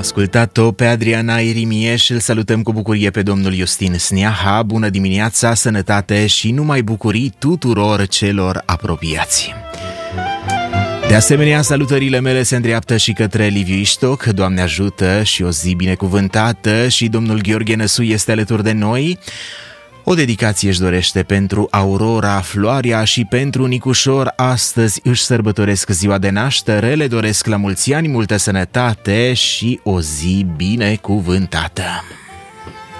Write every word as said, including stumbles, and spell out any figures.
Ascultat-o pe Adriana Irimie și îl salutăm cu bucurie pe domnul Justin Sneaha. Bună dimineața, sănătate și numai bucurii tuturor celor apropiați. De asemenea, salutările mele se îndreaptă și către Liviu Iștoc, Doamne ajută și o zi binecuvântată, și domnul Gheorghe Năsu este alături de noi. O dedicație își dorește pentru Aurora Floarea și pentru Nicușor. Astăzi își sărbătoresc ziua de naștere, le doresc la mulți ani, multă sănătate și o zi binecuvântată.